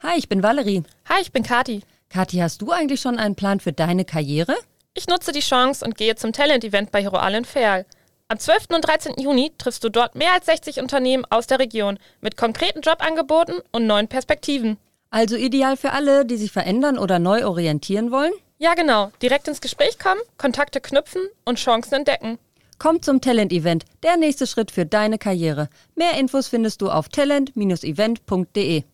Hi, ich bin Valerie. Hi, ich bin Kathi. Kathi, hast du eigentlich schon einen Plan für deine Karriere? Ich nutze die Chance und gehe zum Talent-Event bei Heroal in Verl. Am 12. und 13. Juni triffst du dort mehr als 60 Unternehmen aus der Region mit konkreten Jobangeboten und neuen Perspektiven. Also ideal für alle, die sich verändern oder neu orientieren wollen? Ja, genau. Direkt ins Gespräch kommen, Kontakte knüpfen und Chancen entdecken. Komm zum Talent-Event, der nächste Schritt für deine Karriere. Mehr Infos findest du auf talent-event.de.